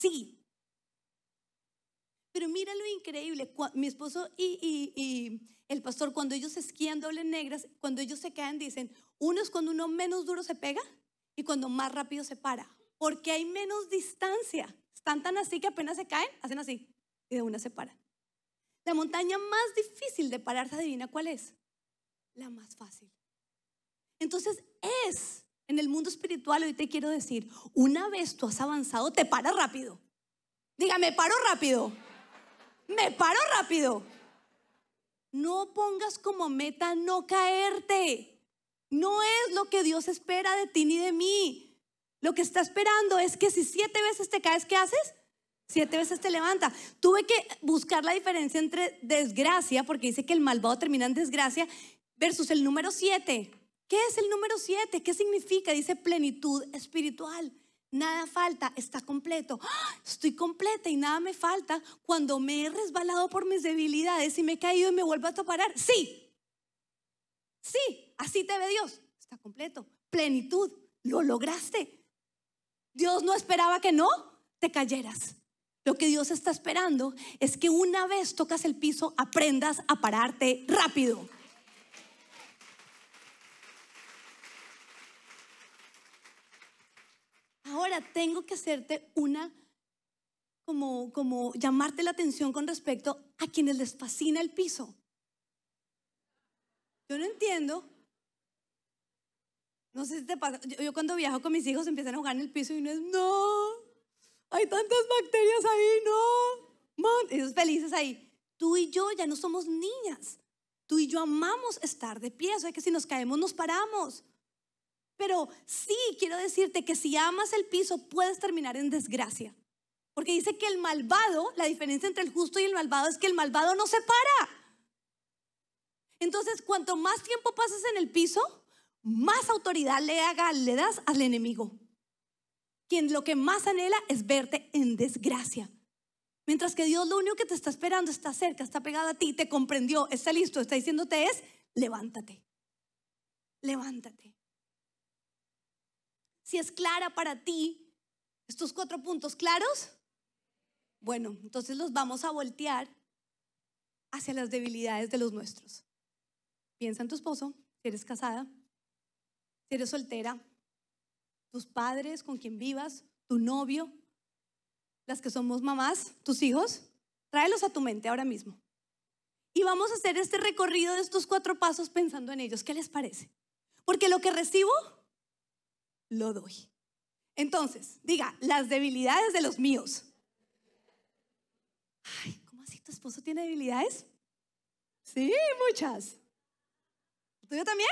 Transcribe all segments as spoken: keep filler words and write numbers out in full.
Sí. Pero mira lo increíble, mi esposo y, y, y el pastor, cuando ellos esquían dobles negras, cuando ellos se caen, dicen, uno es cuando uno menos duro se pega y cuando más rápido se para, porque hay menos distancia. Están tan así que apenas se caen, hacen así y de una se paran. La montaña más difícil de pararse, adivina cuál es, la más fácil. Entonces es, en el mundo espiritual, hoy te quiero decir, una vez tú has avanzado, te paras rápido. Diga, me paro rápido. Me paro rápido. No pongas como meta no caerte. No es lo que Dios espera de ti ni de mí. Lo que está esperando es que si siete veces te caes, ¿qué haces? Siete veces te levanta. Tuve que buscar la diferencia entre desgracia, porque dice que el malvado termina en desgracia, versus el número siete. ¿Qué es el número siete? ¿Qué significa? Dice plenitud espiritual. Nada falta, está completo. ¡Ah! Estoy completa y nada me falta cuando me he resbalado por mis debilidades y me he caído y me vuelvo a parar. Sí, sí, así te ve Dios. Está completo, plenitud, lo lograste. Dios no esperaba que no te cayeras. Lo que Dios está esperando es que una vez tocas el piso, aprendas a pararte rápido. Ahora tengo que hacerte una, como, como llamarte la atención con respecto a quienes les fascina el piso. Yo no entiendo. No sé si te pasa. Yo, yo cuando viajo con mis hijos empiezan a jugar en el piso y uno es, no, hay tantas bacterias ahí, no. Man, ellos felices ahí. Tú y yo ya no somos niñas. Tú y yo amamos estar de pie. O sea que si nos caemos nos paramos. Pero sí quiero decirte que si amas el piso puedes terminar en desgracia. Porque dice que el malvado, la diferencia entre el justo y el malvado es que el malvado no se para. Entonces, cuanto más tiempo pases en el piso, más autoridad le, haga, le das al enemigo. Quien lo que más anhela es verte en desgracia. Mientras que Dios lo único que te está esperando, está cerca, está pegado a ti, te comprendió, está listo, está diciéndote es, levántate. Levántate. Si es clara para ti estos cuatro puntos claros, bueno, entonces los vamos a voltear hacia las debilidades de los nuestros. Piensa en tu esposo, si eres casada, si eres soltera, tus padres con quien vivas, tu novio, las que somos mamás, tus hijos, tráelos a tu mente ahora mismo. Y vamos a hacer este recorrido de estos cuatro pasos pensando en ellos. ¿Qué les parece? Porque lo que recibo lo doy. Entonces, diga, las debilidades de los míos. Ay, ¿cómo así tu esposo tiene debilidades? Sí, muchas. ¿Tuyo también?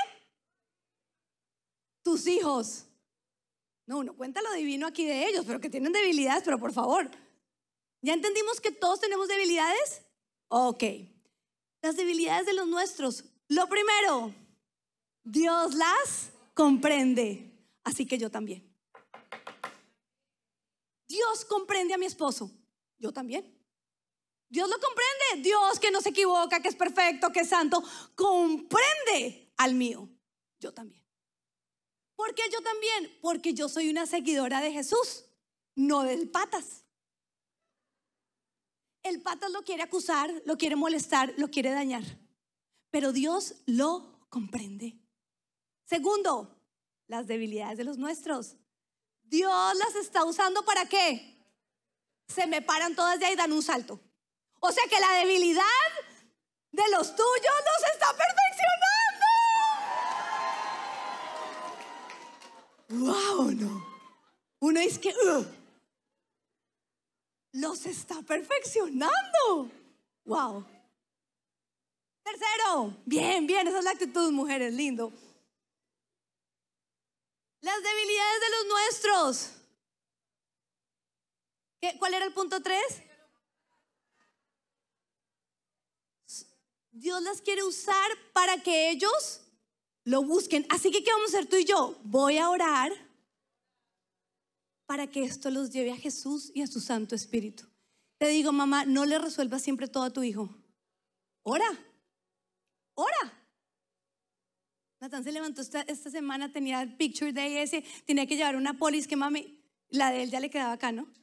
Tus hijos. No, uno cuenta lo divino aquí de ellos, pero que tienen debilidades, pero por favor. ¿Ya entendimos que todos tenemos debilidades? Ok. Las debilidades de los nuestros. Lo primero, Dios las comprende. Así que yo también. Dios comprende a mi esposo. Yo también. Dios lo comprende. Dios que no se equivoca, que es perfecto, que es santo, comprende al mío. Yo también. ¿Por qué yo también? Porque yo soy una seguidora de Jesús, no del patas. El patas lo quiere acusar, lo quiere molestar, lo quiere dañar. Pero Dios lo comprende. Segundo, las debilidades de los nuestros. Dios las está usando ¿para qué? Se me paran todas de ahí y dan un salto. O sea que la debilidad de los tuyos los está perfeccionando. Wow, no. Uno es que uh, los está perfeccionando. Wow. Tercero, bien, bien, esa es la actitud, mujeres, lindo. Las debilidades de los nuestros. ¿Qué, ¿Cuál era el punto tres? Dios las quiere usar para que ellos lo busquen. Así que ¿qué vamos a hacer tú y yo? Voy a orar para que esto los lleve a Jesús y a su Santo Espíritu. Te digo, mamá, no le resuelvas siempre todo a tu hijo. Ora, ora. Natán se levantó esta, esta semana, tenía el picture day ese, tenía que llevar una polis que mami, la de él ya le quedaba acá, ¿no?